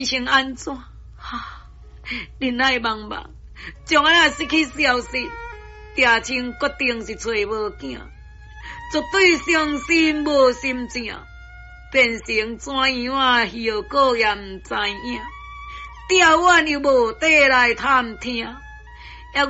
成安怎？哈，恁爱茫茫，将爱失去消息，爹亲决定是找无囝，绝对伤心无心情，变成怎样后果也毋知影。爹阮又无底来探听，